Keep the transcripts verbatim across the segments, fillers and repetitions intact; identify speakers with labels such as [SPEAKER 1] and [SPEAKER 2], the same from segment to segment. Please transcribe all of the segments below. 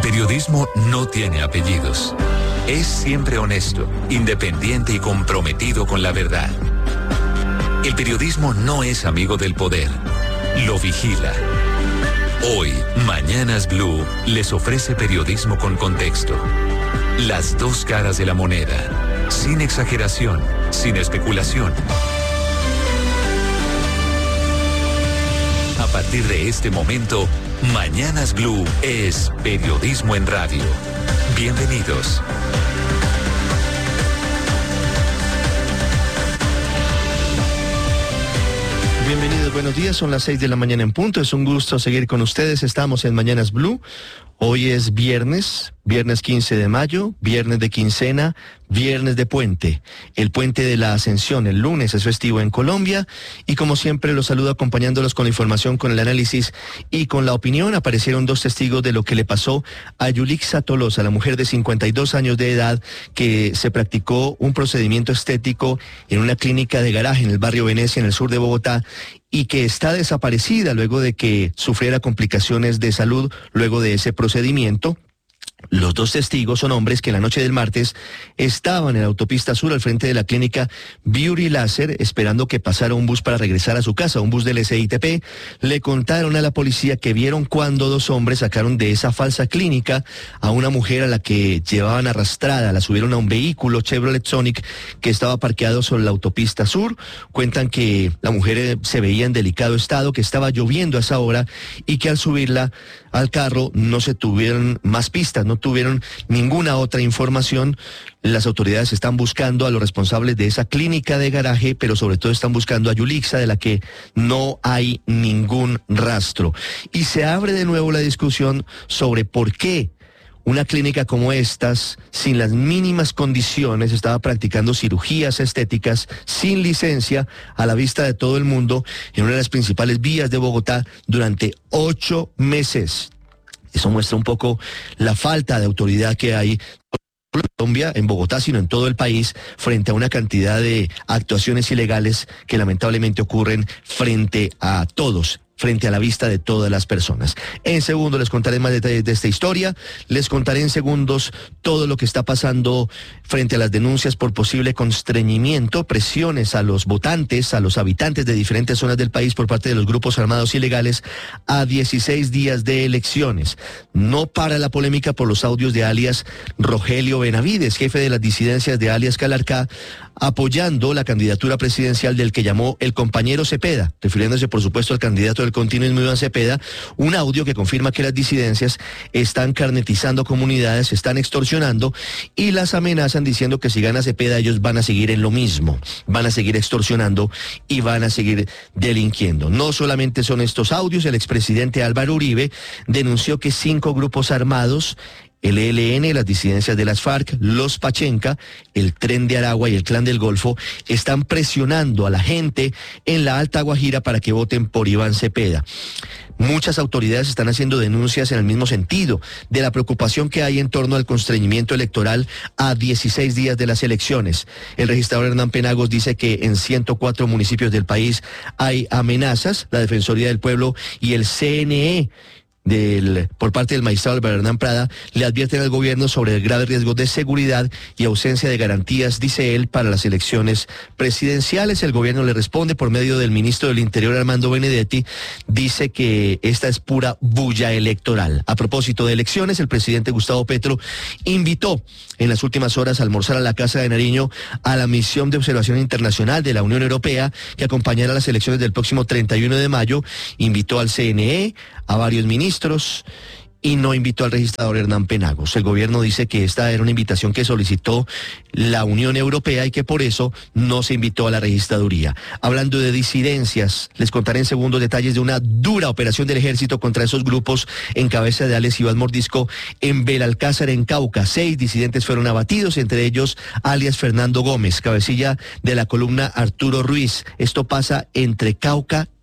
[SPEAKER 1] periodismo no tiene apellidos. Es siempre honesto, independiente y comprometido con la verdad. El periodismo no es amigo del poder, lo vigila. Hoy, Mañanas Blue les ofrece periodismo con contexto. Las dos caras de la moneda, sin exageración, sin especulación. A partir de este momento, Mañanas Blue es periodismo en radio. Bienvenidos.
[SPEAKER 2] Bienvenidos, buenos días, son las seis de la mañana en punto, es un gusto seguir con ustedes, estamos en Mañanas Blue. Hoy es viernes, viernes quince de mayo, viernes de quincena, viernes de puente. El puente de la Ascensión, el lunes es festivo en Colombia y como siempre los saludo acompañándolos con la información, con el análisis y con la opinión. Aparecieron dos testigos de lo que le pasó a Yulixa Tolosa, la mujer de cincuenta y dos años de edad que se practicó un procedimiento estético en una clínica de garaje en el barrio Venecia, en el sur de Bogotá, y que está desaparecida luego de que sufriera complicaciones de salud luego de ese procedimiento. Los dos testigos son hombres que la noche del martes estaban en la autopista sur al frente de la clínica Beauty Laser esperando que pasara un bus para regresar a su casa, un bus del S I T P. Le contaron a la policía que vieron cuando dos hombres sacaron de esa falsa clínica a una mujer a la que llevaban arrastrada, la subieron a un vehículo Chevrolet Sonic que estaba parqueado sobre la autopista sur. Cuentan que la mujer se veía en delicado estado, que estaba lloviendo a esa hora y que al subirla al carro no se tuvieron más pistas, no tuvieron ninguna otra información. Las autoridades están buscando a los responsables de esa clínica de garaje, pero sobre todo están buscando a Yulixa, de la que no hay ningún rastro. Y se abre de nuevo la discusión sobre por qué una clínica como estas, sin las mínimas condiciones, estaba practicando cirugías estéticas sin licencia a la vista de todo el mundo en una de las principales vías de Bogotá durante ocho meses. Eso muestra un poco la falta de autoridad que hay en Colombia, en Bogotá, sino en todo el país, frente a una cantidad de actuaciones ilegales que lamentablemente ocurren frente a todos, frente a la vista de todas las personas. En segundo les contaré más detalles de esta historia, les contaré en segundos todo lo que está pasando frente a las denuncias por posible constreñimiento, presiones a los votantes, a los habitantes de diferentes zonas del país por parte de los grupos armados ilegales a dieciséis días de elecciones. No para la polémica por los audios de alias Rogelio Benavides, jefe de las disidencias de alias Calarcá, apoyando la candidatura presidencial del que llamó el compañero Cepeda, refiriéndose por supuesto al candidato del continuismo Iván Cepeda. Un audio que confirma que las disidencias están carnetizando comunidades, están extorsionando y las amenazan diciendo que si gana Cepeda ellos van a seguir en lo mismo, van a seguir extorsionando y van a seguir delinquiendo. No solamente son estos audios, el expresidente Álvaro Uribe denunció que cinco grupos armados, el E L N, las disidencias de las FARC, los Pachenca, el Tren de Aragua y el Clan del Golfo están presionando a la gente en la Alta Guajira para que voten por Iván Cepeda. Muchas autoridades están haciendo denuncias en el mismo sentido, de la preocupación que hay en torno al constreñimiento electoral a dieciséis días de las elecciones. El registrador Hernán Penagos dice que en ciento cuatro municipios del país hay amenazas. La Defensoría del Pueblo y el C N E, Del, por parte del magistrado Álvaro Hernán Prada, le advierten al gobierno sobre el grave riesgo de seguridad y ausencia de garantías, dice él, para las elecciones presidenciales. El gobierno le responde por medio del ministro del Interior, Armando Benedetti, dice que esta es pura bulla electoral. A propósito de elecciones, el presidente Gustavo Petro invitó en las últimas horas a almorzar a la Casa de Nariño a la misión de observación internacional de la Unión Europea que acompañará las elecciones del próximo treinta y uno de mayo. Invitó al C N E, a varios ministros, y no invitó al registrador Hernán Penagos. El gobierno dice que esta era una invitación que solicitó la Unión Europea y que por eso no se invitó a la registraduría. Hablando de disidencias, les contaré en segundos detalles de una dura operación del ejército contra esos grupos en cabeza de alias Iván Mordisco en Belalcázar, en Cauca. Seis disidentes fueron abatidos, entre ellos alias Fernando Gómez, cabecilla de la columna Arturo Ruiz. Esto pasa entre Cauca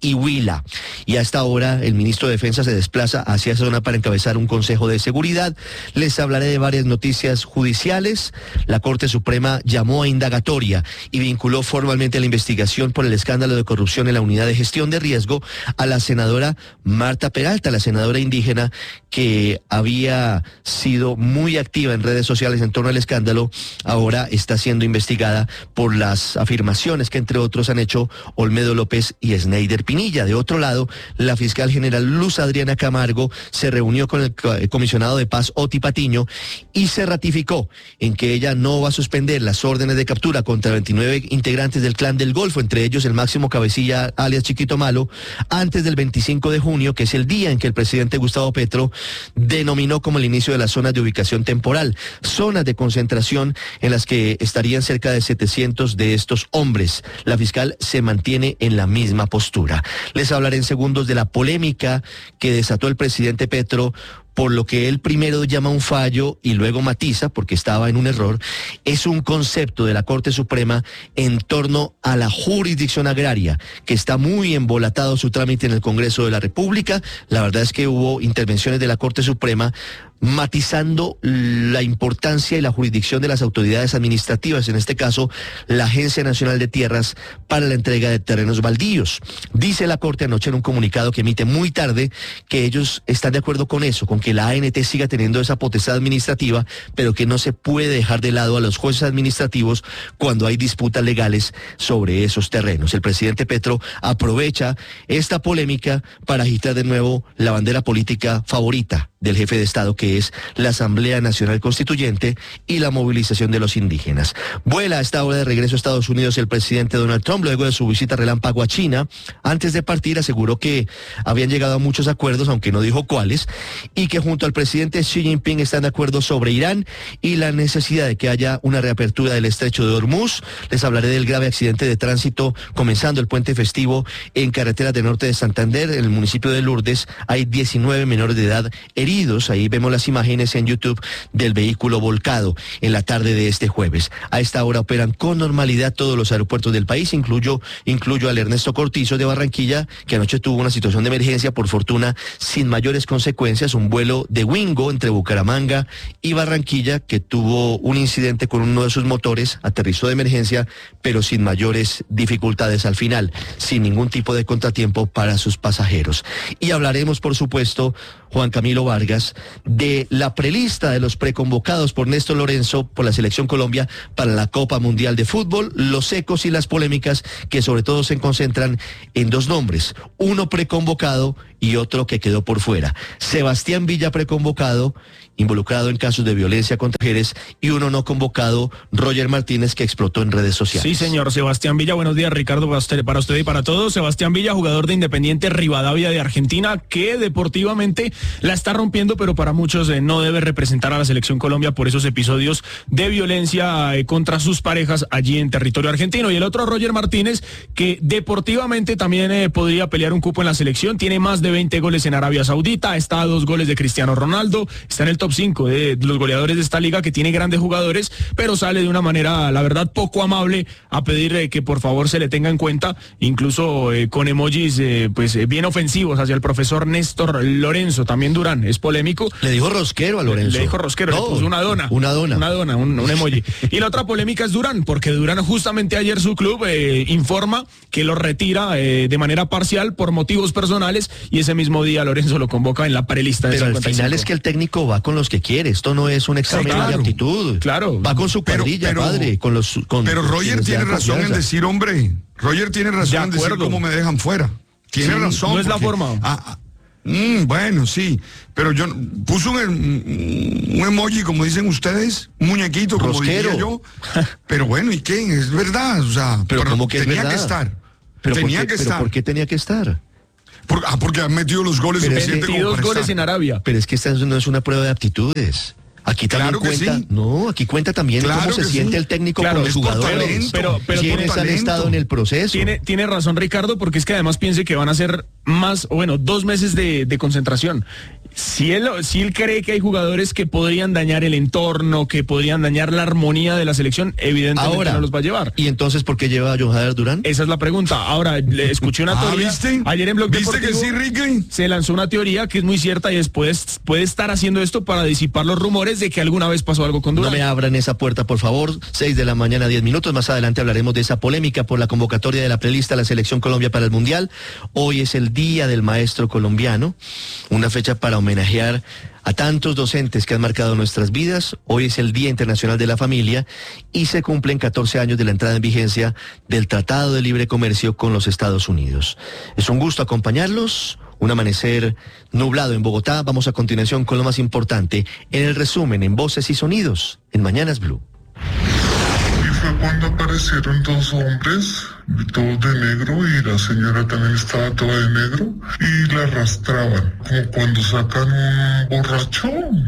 [SPEAKER 2] y Huila. Y a esta hora el ministro de Defensa se desplaza hacia esa zona para encabezar un consejo de seguridad. Les hablaré de varias noticias judiciales. La Corte Suprema llamó a indagatoria y vinculó formalmente a la investigación por el escándalo de corrupción en la unidad de gestión de riesgo a la senadora Marta Peralta, la senadora indígena que había sido muy activa en redes sociales en torno al escándalo. Ahora está siendo investigada por las afirmaciones que entre otros han hecho Olmedo López y Sneider Pinilla. De otro lado, la fiscal general Luz Adriana Camargo se reunió con el comisionado de paz Oti Patiño y se ratificó en que ella no va a suspender las órdenes de captura contra veintinueve integrantes del Clan del Golfo, entre ellos el máximo cabecilla alias Chiquito Malo, antes del veinticinco de junio, que es el día en que el presidente Gustavo Petro denominó como el inicio de las zonas de ubicación temporal, zonas de concentración en las que estarían cerca de setecientos de estos hombres. La fiscal se mantiene en la misma postura. Les hablaré en segundos de la polémica que desató el presidente Petro por lo que él primero llama un fallo y luego matiza, porque estaba en un error. Es un concepto de la Corte Suprema en torno a la jurisdicción agraria, que está muy embolatado su trámite en el Congreso de la República. La verdad es que hubo intervenciones de la Corte Suprema matizando la importancia y la jurisdicción de las autoridades administrativas, en este caso la Agencia Nacional de Tierras, para la entrega de terrenos baldíos. Dice la Corte anoche en un comunicado que emite muy tarde que ellos están de acuerdo con eso, con que la A N T siga teniendo esa potestad administrativa, pero que no se puede dejar de lado a los jueces administrativos cuando hay disputas legales sobre esos terrenos. El presidente Petro aprovecha esta polémica para agitar de nuevo la bandera política favorita del jefe de Estado, que es la Asamblea Nacional Constituyente y la movilización de los indígenas. Vuela a esta hora de regreso a Estados Unidos el presidente Donald Trump luego de su visita relámpago a China. Antes de partir aseguró que habían llegado a muchos acuerdos, aunque no dijo cuáles, y que junto al presidente Xi Jinping están de acuerdo sobre Irán y la necesidad de que haya una reapertura del estrecho de Hormuz. Les hablaré del grave accidente de tránsito comenzando el puente festivo en carreteras del norte de Santander, en el municipio de Lourdes. Hay diecinueve menores de edad heridos. Ahí vemos las imágenes en YouTube del vehículo volcado en la tarde de este jueves. A esta hora operan con normalidad todos los aeropuertos del país, incluyo, incluyo al Ernesto Cortizo de Barranquilla, que anoche tuvo una situación de emergencia, por fortuna sin mayores consecuencias, un vuelo de Wingo entre Bucaramanga y Barranquilla que tuvo un incidente con uno de sus motores, aterrizó de emergencia, pero sin mayores dificultades al final, sin ningún tipo de contratiempo para sus pasajeros. Y hablaremos, por supuesto, Juan Camilo Vargas, de la prelista de los preconvocados por Néstor Lorenzo por la Selección Colombia para la Copa Mundial de Fútbol, los ecos y las polémicas que sobre todo se concentran en dos nombres, uno preconvocado y otro que quedó por fuera. Sebastián Villa preconvocado, involucrado en casos de violencia contra mujeres, y uno no convocado, Roger Martínez, que explotó en redes sociales.
[SPEAKER 3] Sí, señor, Sebastián Villa, buenos días, Ricardo, para usted, para usted y para todos. Sebastián Villa, jugador de Independiente Rivadavia de Argentina, que deportivamente la está rompiendo, pero para muchos eh, no debe representar a la Selección Colombia por esos episodios de violencia eh, contra sus parejas allí en territorio argentino. Y el otro, Roger Martínez, que deportivamente también eh, podría pelear un cupo en la selección, tiene más de veinte goles en Arabia Saudita, está a dos goles de Cristiano Ronaldo, está en el top cinco de los goleadores de esta liga, que tiene grandes jugadores, pero sale de una manera, la verdad, poco amable a pedir eh, que por favor se le tenga en cuenta, incluso eh, con emojis eh, pues eh, bien ofensivos hacia el profesor Néstor Lorenzo. También Durán es polémico.
[SPEAKER 2] Le dijo rosquero a Lorenzo.
[SPEAKER 3] Le, le dijo rosquero, no, le puso una dona.
[SPEAKER 2] Una dona.
[SPEAKER 3] Una dona, un, un emoji. Y la otra polémica es Durán, porque Durán justamente ayer su club eh, informa que lo retira eh, de manera parcial por motivos personales, y ese mismo día Lorenzo lo convoca en la prelista de
[SPEAKER 2] Pero
[SPEAKER 3] cincuenta y cinco.
[SPEAKER 2] al final es que el técnico va con los que quiere. Esto no es un examen sí, claro, de aptitud.
[SPEAKER 3] Claro.
[SPEAKER 2] Va con su cuadrilla, pero, pero, padre. Con los, con,
[SPEAKER 4] pero Roger tiene razón en decir, hombre, Roger tiene razón en decir cómo me dejan fuera. Tiene sí, razón.
[SPEAKER 3] No es porque, la forma.
[SPEAKER 4] Ah, ah, mm, bueno, sí, pero yo puso un, un emoji, como dicen ustedes, un muñequito, como
[SPEAKER 2] rosquero.
[SPEAKER 4] Diría yo. Pero bueno, ¿y qué? Es verdad, o sea,
[SPEAKER 2] pero, pero ¿cómo que
[SPEAKER 4] tenía
[SPEAKER 2] es verdad?
[SPEAKER 4] que estar.
[SPEAKER 2] Pero
[SPEAKER 4] tenía
[SPEAKER 2] ¿por qué,
[SPEAKER 4] que
[SPEAKER 2] pero
[SPEAKER 4] estar.
[SPEAKER 2] ¿por qué tenía que estar?
[SPEAKER 4] Por, ah, porque han metido los goles suficientes como
[SPEAKER 3] veintidós
[SPEAKER 4] para
[SPEAKER 3] goles
[SPEAKER 4] estar.
[SPEAKER 3] en Arabia.
[SPEAKER 2] Pero es que esta no es una prueba de aptitudes. Aquí también
[SPEAKER 4] claro
[SPEAKER 2] cuenta,
[SPEAKER 4] sí.
[SPEAKER 2] no, aquí cuenta también
[SPEAKER 4] claro
[SPEAKER 2] cómo se siente
[SPEAKER 4] sí.
[SPEAKER 2] el técnico
[SPEAKER 3] claro,
[SPEAKER 2] con los jugadores,
[SPEAKER 4] talento,
[SPEAKER 3] pero, pero
[SPEAKER 2] quienes han estado en el proceso.
[SPEAKER 3] Tiene, tiene razón Ricardo, porque es que además piense que van a ser más, o bueno, dos meses de, de concentración. Si él, si él cree que hay jugadores que podrían dañar el entorno, que podrían dañar la armonía de la selección, evidentemente
[SPEAKER 2] Ahora,
[SPEAKER 3] no los va a llevar.
[SPEAKER 2] ¿Y entonces por qué lleva a John Jader Durán?
[SPEAKER 3] Esa es la pregunta. Ahora, le escuché una
[SPEAKER 4] Ah,
[SPEAKER 3] teoría.
[SPEAKER 4] ¿viste?
[SPEAKER 3] Ayer en Blog
[SPEAKER 4] ¿Viste
[SPEAKER 3] Deportivo
[SPEAKER 4] que sí, Ricky?
[SPEAKER 3] se lanzó una teoría que es muy cierta y después puede estar haciendo esto para disipar los rumores de que alguna vez pasó algo con
[SPEAKER 2] No
[SPEAKER 3] Durán.
[SPEAKER 2] me abran esa puerta, por favor. Seis de la mañana, diez minutos. Más adelante hablaremos de esa polémica por la convocatoria de la prelista a la Selección Colombia para el Mundial. Hoy es el Día del Maestro Colombiano, una fecha para homenajear a tantos docentes que han marcado nuestras vidas. Hoy es el Día Internacional de la Familia y se cumplen catorce años de la entrada en vigencia del Tratado de Libre Comercio con los Estados Unidos. Es un gusto acompañarlos. Un amanecer nublado en Bogotá. Vamos a continuación con lo más importante en el resumen en Voces y Sonidos en Mañanas Blue.
[SPEAKER 5] Y fue cuando aparecieron dos hombres, todos de negro, y la señora también estaba toda de negro, y la arrastraban, como cuando sacan un borracho,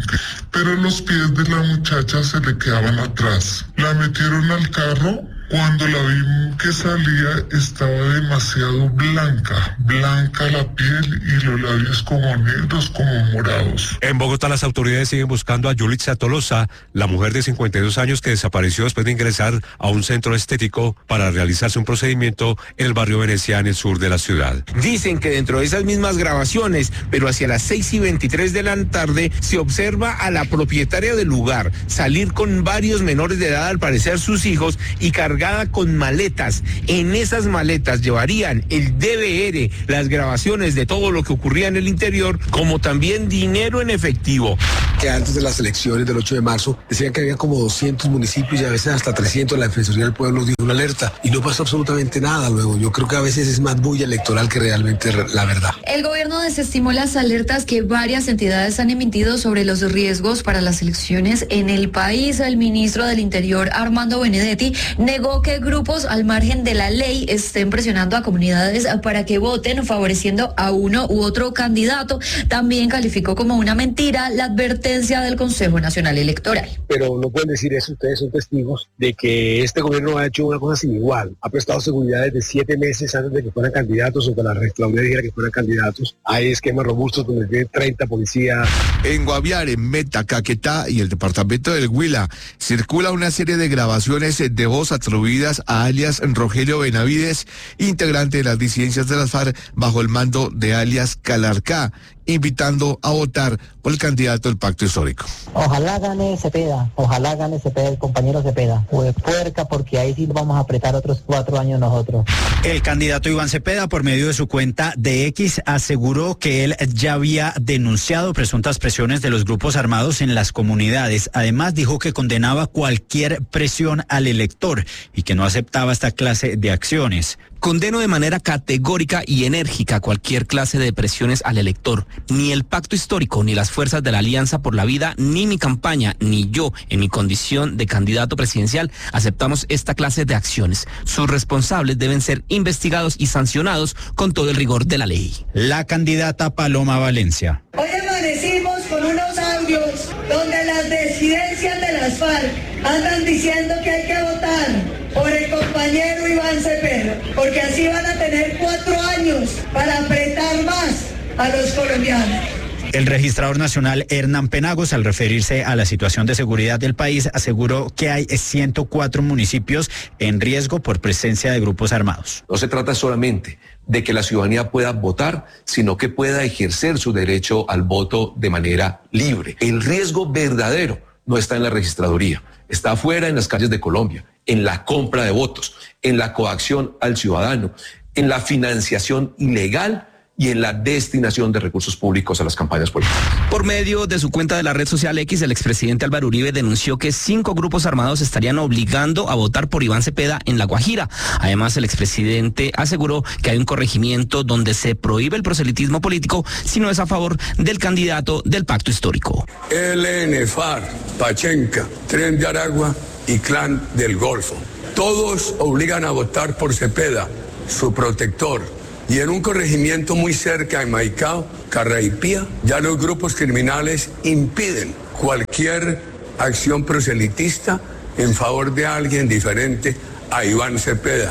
[SPEAKER 5] pero los pies de la muchacha se le quedaban atrás. La metieron al carro. Cuando la vi que salía, estaba demasiado blanca, blanca la piel y los labios como negros, como morados.
[SPEAKER 6] En Bogotá las autoridades siguen buscando a Yulitza Tolosa, la mujer de cincuenta y dos años que desapareció después de ingresar a un centro estético para realizarse un procedimiento en el barrio Venecia, en el sur de la ciudad.
[SPEAKER 7] Dicen que dentro de esas mismas grabaciones, pero hacia las seis y veintitrés de la tarde, se observa a la propietaria del lugar salir con varios menores de edad, al parecer sus hijos, y cargar con maletas. En esas maletas llevarían el D V R, las grabaciones de todo lo que ocurría en el interior, como también dinero en efectivo.
[SPEAKER 8] Que antes de las elecciones del ocho de marzo decían que había como doscientos municipios y a veces hasta trescientos. La Defensoría del Pueblo dio una alerta y no pasó absolutamente nada luego. Yo creo que a veces es más bulla electoral que realmente la verdad.
[SPEAKER 9] El gobierno desestimó las alertas que varias entidades han emitido sobre los riesgos para las elecciones en el país. El ministro del Interior, Armando Benedetti, negó que grupos al margen de la ley estén presionando a comunidades para que voten favoreciendo a uno u otro candidato. También calificó como una mentira la advertencia del Consejo Nacional Electoral.
[SPEAKER 8] Pero no pueden decir eso, ustedes son testigos de que este gobierno ha hecho una cosa sin igual. Ha prestado seguridad desde siete meses antes de que fueran candidatos o que la registraduría dijera que fueran candidatos. Hay esquemas robustos donde tiene treinta policías.
[SPEAKER 10] En Guaviare, Meta, Caquetá y el departamento del Huila circula una serie de grabaciones de voz atribuidas a alias Rogelio Benavides, integrante de las disidencias de las FARC bajo el mando de alias Calarcá, invitando a votar por el candidato del Pacto Histórico.
[SPEAKER 11] Ojalá gane Cepeda, ojalá gane Cepeda, el compañero Cepeda. Pues puerca, porque ahí sí vamos a apretar otros cuatro años nosotros.
[SPEAKER 12] El candidato Iván Cepeda, por medio de su cuenta de X, aseguró que él ya había denunciado presuntas presiones de los grupos armados en las comunidades. Además, dijo que condenaba cualquier presión al elector y que no aceptaba esta clase de acciones.
[SPEAKER 13] Condeno de manera categórica y enérgica cualquier clase de presiones al elector. Ni el Pacto Histórico, ni las fuerzas de la Alianza por la Vida, ni mi campaña, ni yo, en mi condición de candidato presidencial, aceptamos esta clase de acciones. Sus responsables deben ser investigados y sancionados con todo el rigor de la ley.
[SPEAKER 12] La candidata Paloma Valencia.
[SPEAKER 14] Hoy amanecimos con unos audios donde las disidencias de las FARC andan diciendo que hay que votar por el compañero Iván Cepeda, porque así van a tener cuatro años para apretar más a los colombianos.
[SPEAKER 12] El registrador nacional Hernán Penagos, al referirse a la situación de seguridad del país, aseguró que hay ciento cuatro municipios en riesgo por presencia de grupos armados.
[SPEAKER 15] No se trata solamente de que la ciudadanía pueda votar, sino que pueda ejercer su derecho al voto de manera libre. El riesgo verdadero no está en la registraduría, está afuera en las calles de Colombia, en la compra de votos, en la coacción al ciudadano, en la financiación ilegal y en la destinación de recursos públicos a las campañas políticas.
[SPEAKER 13] Por medio de su cuenta de la red social X, el expresidente Álvaro Uribe denunció que cinco grupos armados estarían obligando a votar por Iván Cepeda en La Guajira. Además, el expresidente aseguró que hay un corregimiento donde se prohíbe el proselitismo político si no es a favor del candidato del Pacto Histórico.
[SPEAKER 16] E L N, FARC, Pachenca, Tren de Aragua y Clan del Golfo. Todos obligan a votar por Cepeda, su protector. Y en un corregimiento muy cerca de Maicao, Carraipía, ya los grupos criminales impiden cualquier acción proselitista en favor de alguien diferente a Iván Cepeda.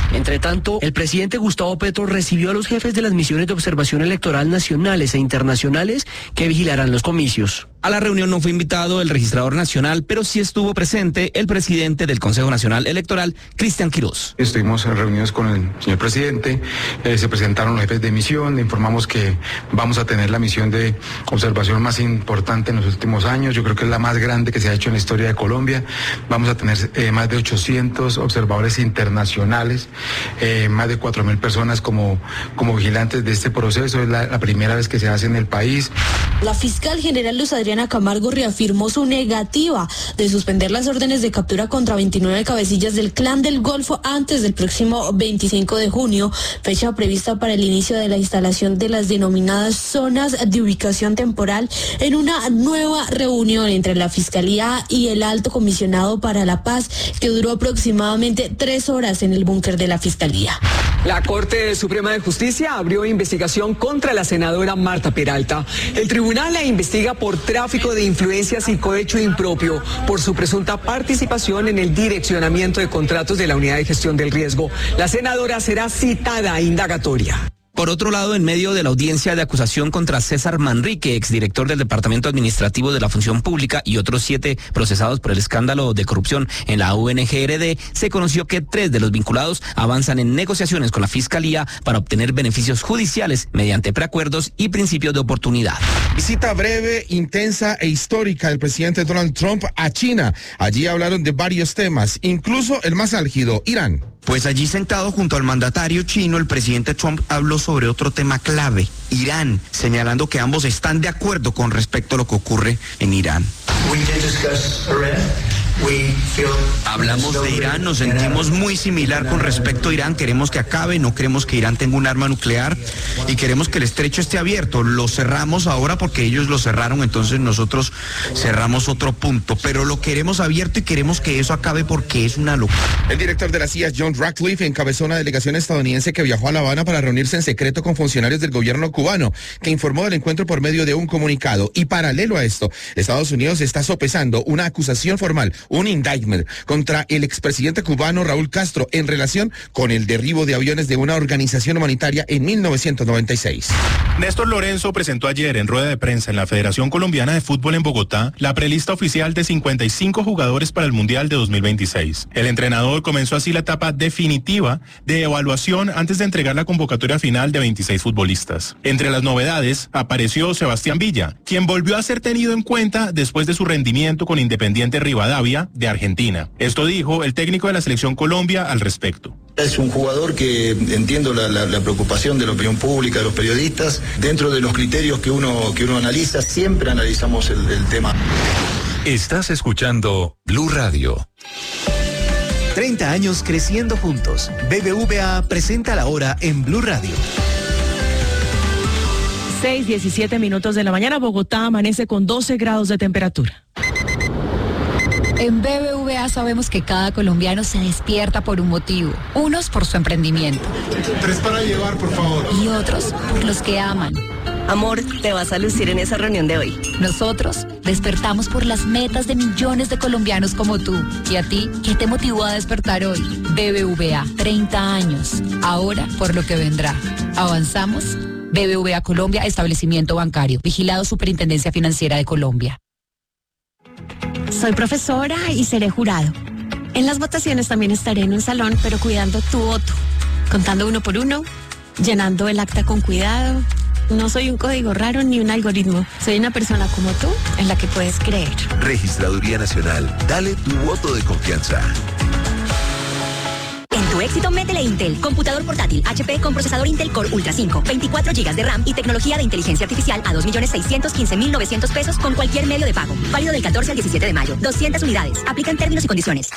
[SPEAKER 17] Entre tanto, el presidente Gustavo Petro recibió a los jefes de las misiones de observación electoral nacionales e internacionales que vigilarán los comicios.
[SPEAKER 13] A la reunión no fue invitado el registrador nacional, pero sí estuvo presente el presidente del Consejo Nacional Electoral, Cristian Quirós.
[SPEAKER 18] Estuvimos reunidos con el señor presidente, eh, se presentaron los jefes de misión, le informamos que vamos a tener la misión de observación más importante en los últimos años, yo creo que es la más grande que se ha hecho en la historia de Colombia. Vamos a tener eh, más de ochocientos observadores internacionales, eh, más de cuatro mil personas como, como vigilantes de este proceso, es la, la primera vez que se hace en el país.
[SPEAKER 19] La fiscal general Luz Adriana Camargo reafirmó su negativa de suspender las órdenes de captura contra veintinueve cabecillas del Clan del Golfo antes del próximo veinticinco de junio, fecha prevista para el inicio de la instalación de las denominadas zonas de ubicación temporal en una nueva reunión entre la Fiscalía y el Alto Comisionado para la Paz, que duró aproximadamente tres horas en el búnker de la Fiscalía.
[SPEAKER 20] La Corte Suprema de Justicia abrió investigación contra la senadora Marta Peralta. El tribunal la investiga por tráfico de influencias y cohecho impropio por su presunta participación en el direccionamiento de contratos de la Unidad de Gestión del Riesgo. La senadora será citada a indagatoria.
[SPEAKER 13] Por otro lado, en medio de la audiencia de acusación contra César Manrique, exdirector del Departamento Administrativo de la Función Pública, y otros siete procesados por el escándalo de corrupción en la U N G R D, se conoció que tres de los vinculados avanzan en negociaciones con la Fiscalía para obtener beneficios judiciales mediante preacuerdos y principios de oportunidad.
[SPEAKER 21] Visita breve, intensa e histórica del presidente Donald Trump a China. Allí hablaron de varios temas, incluso el más álgido, Irán.
[SPEAKER 22] Pues allí sentado junto al mandatario chino, el presidente Trump habló sobre otro tema clave, Irán, señalando que ambos están de acuerdo con respecto a lo que ocurre en Irán. Hablamos de Irán, nos sentimos muy similar con respecto a Irán, queremos que acabe, no queremos que Irán tenga un arma nuclear y queremos que el estrecho esté abierto. Lo cerramos ahora porque ellos lo cerraron, entonces nosotros cerramos otro punto, pero lo queremos abierto y queremos que eso acabe porque es una locura.
[SPEAKER 21] El director de la C I A, John Ratcliffe, encabezó una delegación estadounidense que viajó a La Habana para reunirse en secreto con funcionarios del gobierno cubano, que informó del encuentro por medio de un comunicado. Y paralelo a esto, Estados Unidos está sopesando una acusación formal, un indictment contra el expresidente cubano Raúl Castro en relación con el derribo de aviones de una organización humanitaria en mil novecientos noventa y seis.
[SPEAKER 23] Néstor Lorenzo presentó ayer en rueda de prensa en la Federación Colombiana de Fútbol en Bogotá la prelista oficial de cincuenta y cinco jugadores para el Mundial de dos mil veintiséis. El entrenador comenzó así la etapa definitiva de evaluación antes de entregar la convocatoria final de veintiséis futbolistas. Entre las novedades apareció Sebastián Villa, quien volvió a ser tenido en cuenta después de su rendimiento con Independiente Rivadavia de Argentina. Esto dijo el técnico de la Selección Colombia al respecto.
[SPEAKER 24] Es un jugador que entiendo la, la, la preocupación de la opinión pública, de los periodistas. Dentro de los criterios que uno, que uno analiza, siempre analizamos el, el tema.
[SPEAKER 1] Estás escuchando Blue Radio.
[SPEAKER 25] treinta años creciendo juntos. B B V A presenta la hora en Blue Radio.
[SPEAKER 26] seis, diecisiete minutos de la mañana. Bogotá amanece con doce grados de temperatura.
[SPEAKER 27] En B B V A sabemos que cada colombiano se despierta por un motivo. Unos por su emprendimiento.
[SPEAKER 21] Tres para llevar, por favor.
[SPEAKER 27] Y otros por los que aman.
[SPEAKER 28] Amor, te vas a lucir en esa reunión de hoy.
[SPEAKER 27] Nosotros despertamos por las metas de millones de colombianos como tú. ¿Y a ti qué te motivó a despertar hoy? B B V A, treinta años. Ahora por lo que vendrá. ¿Avanzamos? B B V A Colombia, establecimiento bancario. Vigilado Superintendencia Financiera de Colombia.
[SPEAKER 29] Soy profesora y seré jurado. En las votaciones también estaré en un salón, pero cuidando tu voto, contando uno por uno, llenando el acta con cuidado. No soy un código raro ni un algoritmo. Soy una persona como tú en la que puedes creer.
[SPEAKER 30] Registraduría Nacional. Dale tu voto de confianza.
[SPEAKER 31] En tu éxito, métele Intel. Computador portátil H P con procesador Intel Core Ultra cinco, veinticuatro gigas de RAM y tecnología de inteligencia artificial a dos millones seiscientos quince mil novecientos pesos con cualquier medio de pago. Válido del catorce al diecisiete de mayo. doscientas unidades. Aplican términos y condiciones.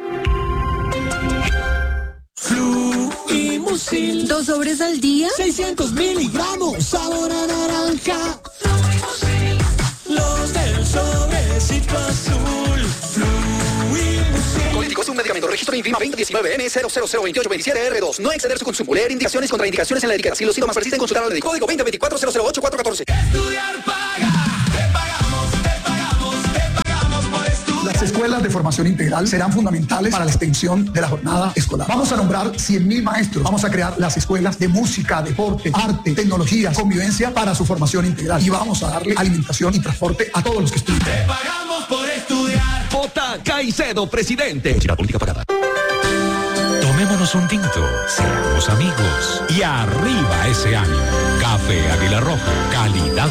[SPEAKER 32] Fluimusil.
[SPEAKER 27] ¿Dos sobres al día?
[SPEAKER 32] seiscientos miligramos. Sabor a naranja. Fluimusil. Los del sobrecito azul. Fluimusil.
[SPEAKER 33] Colíticos, un medicamento. Registro INVIMA veinte diecinueve N cero cero cero veintiocho veintisiete R dos. No exceder su consumo. Leer indicaciones y contraindicaciones en la etiqueta. Si los síntomas persisten, consultar al médico. Código veinte veinticuatro cero cero ocho cuatro catorce.
[SPEAKER 32] Estudiar paga. Te pagamos, te pagamos, te pagamos por estudiar.
[SPEAKER 2] Las escuelas de formación integral serán fundamentales para la extensión de la jornada escolar. Vamos a nombrar cien mil maestros. Vamos a crear las escuelas de música, deporte, arte, tecnologías, convivencia para su formación integral. Y vamos a darle alimentación y transporte a todos los que estudian.
[SPEAKER 32] Te pagamos por estudiar.
[SPEAKER 30] Vota Caicedo, presidente.
[SPEAKER 1] La política pagada. Tomémonos un tinto, seamos amigos y arriba ese ánimo. Café Águila Roja, calidad